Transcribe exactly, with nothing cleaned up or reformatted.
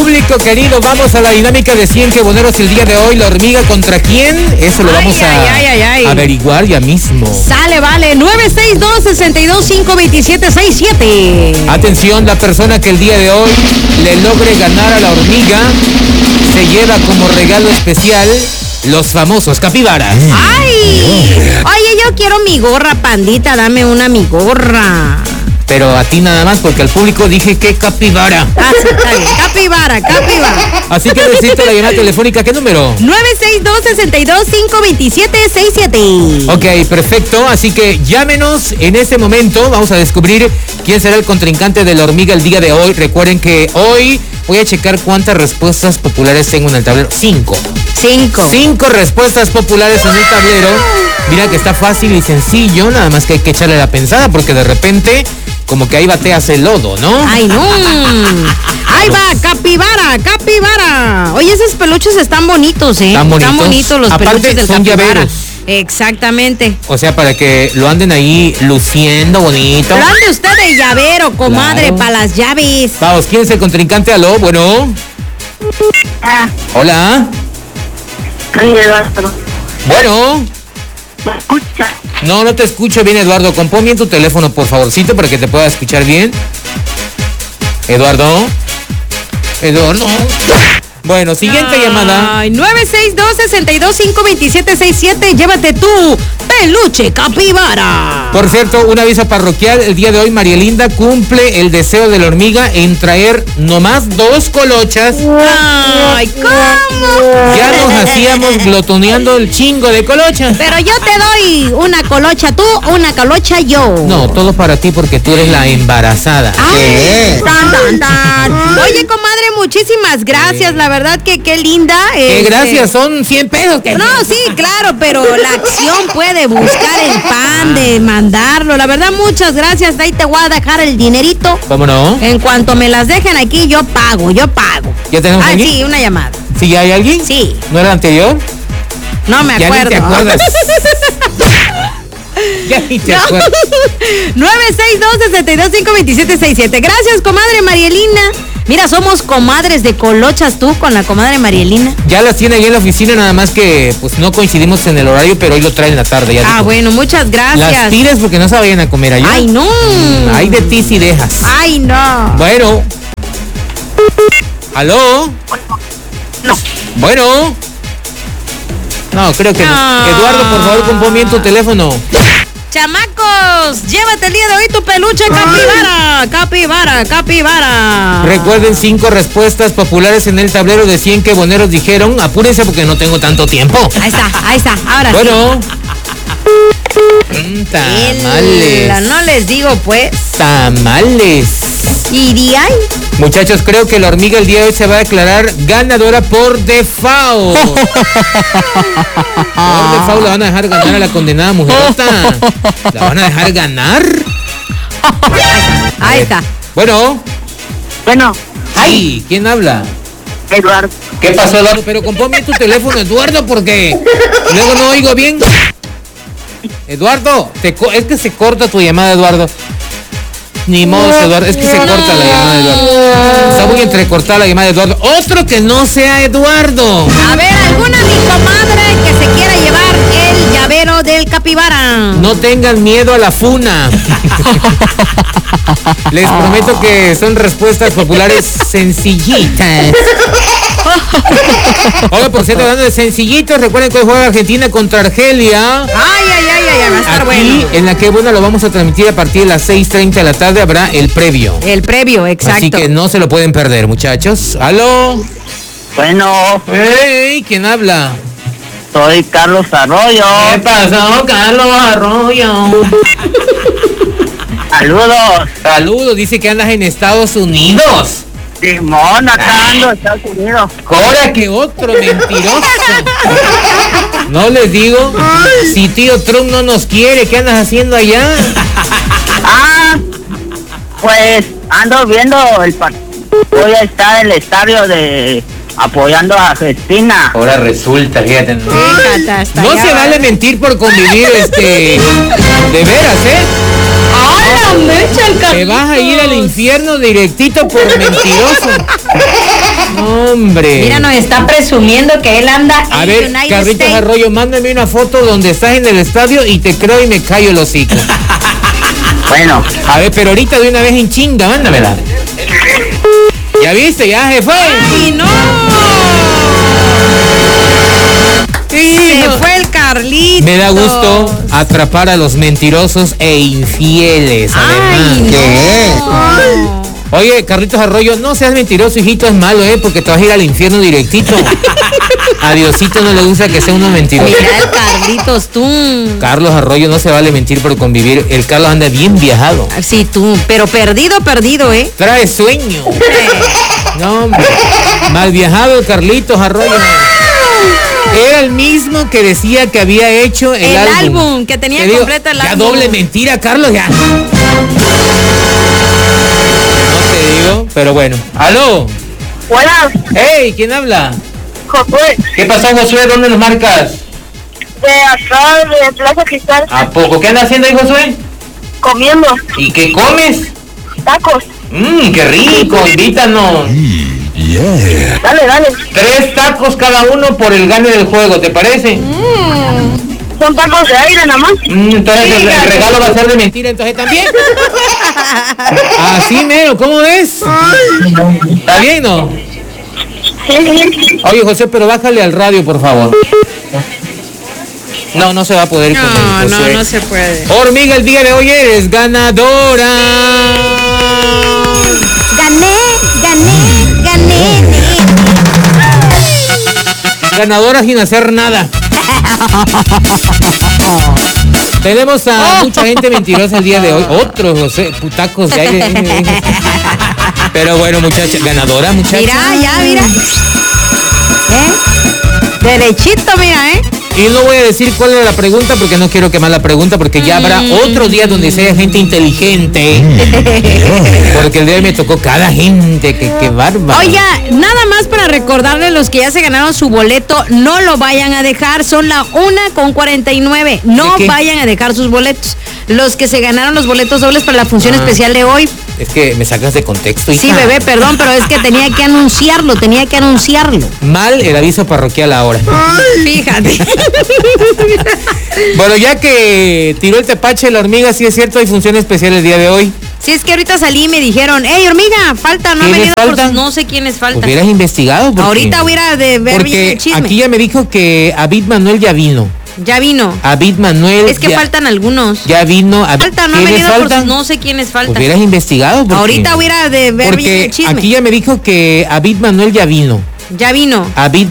Público querido, vamos a la dinámica de cien queboneros el día de hoy. La hormiga contra quién, eso lo vamos ay, a ay, ay, ay. averiguar ya mismo. Sale, vale, nueve seis dos, seis dos cinco, dos siete seis siete. Atención, la persona que el día de hoy le logre ganar a la hormiga se lleva como regalo especial los famosos capibaras. ¡Ay! Oye, yo quiero mi gorra, pandita, dame una mi gorra. Pero a ti nada más, porque al público dije que capibara. Ah, sí, está bien. Capibara, capibara. Así que necesito la llamada telefónica. ¿Qué número? nueve seis dos, seis dos cinco, dos siete seis siete. Ok, perfecto. Así que llámenos en este momento. Vamos a descubrir quién será el contrincante de la hormiga el día de hoy. Recuerden que hoy voy a checar cuántas respuestas populares tengo en el tablero. Cinco. Cinco. Cinco respuestas populares en el tablero. Mira que está fácil y sencillo. Nada más que hay que echarle la pensada porque de repente como que ahí bateas el lodo, ¿no? ¡Ay, no! ¡Ahí va! ¡Capibara! ¡Capibara! Oye, esos peluches están bonitos, ¿eh? Están bonitos. Están bonitos los Aparte, peluches del son capibara. llaveros. Exactamente. O sea, para que lo anden ahí luciendo bonito. Lo ande usted de llavero, comadre, Claro. para las llaves. Vamos, ¿quién es el contrincante? Aló, bueno. Ah, Hola. soy Eduardo. Bueno. ¿Me escucha? No, no te escucho bien, Eduardo. Compón bien tu teléfono, por favorcito, para que te pueda escuchar bien. Eduardo. Eduardo. Bueno, siguiente Ay, llamada. nueve seis dos, seis dos cinco, dos siete seis siete. Llévate tu peluche capibara. Por cierto, un aviso parroquial. El día de hoy, María Linda cumple el deseo de la hormiga en traer nomás dos colochas. Ay, ¿cómo? Ya nos hacíamos glotoneando el chingo de colochas. Pero yo te doy una colocha tú, una colocha yo. No, todo para ti porque tú eres la embarazada. Ay, tan, tan, tan. Oye, comadre, muchísimas gracias. La verdad que qué linda. Que este, gracias, son cien pesos. Que... No, sí, claro, pero la acción puede buscar el pan de mandarlo. La verdad, muchas gracias. Ahí te voy a dejar el dinerito. ¿Cómo no? En cuanto me las dejen aquí, yo pago, yo pago. ¿Ya tenemos Ah, alguien? sí, una llamada. ¿Sí ya hay alguien? Sí. ¿No era anterior? No me Ya acuerdo. ni te acuerdas. Ya ni te No. acuerdas. nueve seis dos, seis dos cinco, dos siete seis siete. Gracias, comadre Marielina. Mira, somos comadres de colochas tú con la comadre Marielina. Ya las tiene ahí en la oficina, nada más que pues no coincidimos en el horario, pero hoy lo traen en la tarde. Ya Ah, dijo. bueno, muchas gracias. Las pides porque no se vayan a comer allá. Ay, no. Mm, ay de ti si dejas. Ay, no. Bueno. ¿Aló? No. Bueno. No, creo que no. No. Eduardo, por favor, compón bien tu teléfono. Chamacos, llévate el día de hoy tu peluche capibara, capibara, capibara. Recuerden cinco respuestas populares en el tablero de cien queboneros dijeron. Apúrense porque no tengo tanto tiempo. Ahí está, ahí está, ahora Bueno. Mm, sí. El- Tamales. no les digo pues. Tamales. ¿Y de ahí? Muchachos, creo que la hormiga el día de hoy se va a declarar ganadora por default. Por default la van a dejar ganar a la condenada mujerota. ¿La van a dejar ganar? Ahí está. Bueno. Bueno, Ay, ¿quién habla? Eduardo. ¿Qué pasó, Eduardo? Pero compón bien tu teléfono, Eduardo, porque luego no oigo bien. Eduardo, te co- es que se corta tu llamada, Eduardo. Ni modo, Eduardo, es que se corta la llamada de Eduardo. Está muy entrecortada la llamada de Eduardo. Otro que no sea Eduardo. A ver, alguna mi comadre que se quiera llevar el llavero del capibara. No tengan miedo a la funa. Les prometo que son respuestas populares sencillitas. Oiga, por cierto, hablando de sencillitos, recuerden que hoy juega Argentina contra Argelia. Ay, ay, ay, ay, va a estar Aquí, bueno. en la que buena lo vamos a transmitir a partir de las seis treinta de la tarde, habrá el previo. El previo, exacto. Así que no se lo pueden perder, muchachos. ¿Aló? Bueno, ¡Ey! ¿Quién habla? soy Carlos Arroyo. ¿Qué pasó, Carlos Arroyo? Saludos. Saludos, dice que andas en Estados Unidos. Simón, acá ando, Estados Unidos. Ahora que otro mentiroso. No les digo, si tío Trump no nos quiere, ¿qué andas haciendo allá? Ah, pues ando viendo el partido. Voy a estar en el estadio de apoyando a Argentina. Ahora resulta, fíjate. No, Fíjate, hasta no allá se va. vale mentir por convivir, este, de veras, ¿eh? ¡Ay, la mecha, el Te vas a ir al infierno directito por mentiroso. No, hombre. Mira, nos está presumiendo que él anda A en ver, United Carlitos States. Arroyo, mándame una foto donde estás en el estadio y te creo y me callo el hocico. Bueno, A ver, pero ahorita de una vez en chinga, mándamela. Ya viste, ya se fue. ¡Ay, no! Se Hijo. fue el Carlitos. Me da gusto atrapar a los mentirosos e infieles, además. Ay, ¿Qué? no. Oye, Carlitos Arroyo, no seas mentiroso, hijito, es malo, ¿eh? Porque te vas a ir al infierno directito. A Diosito no le gusta que sea uno mentiroso. Mira el Carlitos, tú. Carlos Arroyo no se vale mentir por convivir. El Carlos anda bien viajado. Sí, tú. Pero perdido, perdido, ¿eh? Trae sueño. No, hombre. Mal viajado el Carlitos Arroyo. Era el mismo que decía que había hecho el, El álbum. álbum, que tenía Te digo, completo el ya álbum. doble mentira, Carlos, ya. No te digo, pero bueno. ¡Aló! hola, ¡Hey! ¿Quién habla? Josué, ¿Qué pasó, Josué? ¿Dónde nos marcas? de acá de Plaza Cristal, ¿A poco? ¿Qué andas haciendo ahí, Josué? comiendo ¿Y qué comes? tacos. Mmm, qué rico, invítanos. Dale, dale. Tres tacos cada uno por el gane del juego, ¿te parece? Son tacos de aire nada más. Mm, entonces el, el gracias. regalo va a ser de mentira, entonces también. Así mero, ¿cómo ves? ¿Está bien, no? Sí, sí. Oye, José, pero bájale al radio, por favor. No, no se va a poder con No, el no, José. no se puede. Hormiga, el día de hoy eres ganadora. Gané, gané, gané. Ganadora sin hacer nada. Tenemos a mucha gente mentirosa el día de hoy. Otros, José, putacos de aire. Pero bueno, muchacha, ganadora, muchacha. Mira, ya, mira. ¿Eh? Derechito, mira, ¿eh? Y no voy a decir cuál era la pregunta porque no quiero quemar la pregunta porque ya habrá otro día donde sea gente inteligente. Porque el día de hoy me tocó cada gente, que qué bárbaro. Oiga, nada más para recordarles a los que ya se ganaron su boleto, no lo vayan a dejar, son la una con cuarenta y nueve. No ¿De qué? vayan a dejar sus boletos. Los que se ganaron los boletos dobles para la función Ah. especial de hoy. Es que me sacas de contexto. Sí, hija. bebé, perdón, pero es que tenía que anunciarlo, tenía que anunciarlo. Mal el aviso parroquial ahora. Fíjate. Bueno, ya que tiró el tepache la hormiga, sí es cierto, hay función especial el día de hoy. Si es que ahorita salí y me dijeron, hey, hormiga, falta, no ha ¿Quiénes venido por faltan? sus- no sé quiénes faltan. Hubieras investigado. Porque, Ahorita voy a ir a de ver bien Porque el chisme. aquí ya me dijo que Abid Manuel ya vino. Ya vino. Abid Manuel. Es que ya, faltan algunos. Ya vino. Abid- Falta, no ha ¿Quiénes venido por faltan? sus- no sé quiénes faltan. Hubieras investigado. Porque, Ahorita voy a ir a de ver bien Porque el chisme. aquí ya me dijo que Abid Manuel ya vino. Ya vino. Abid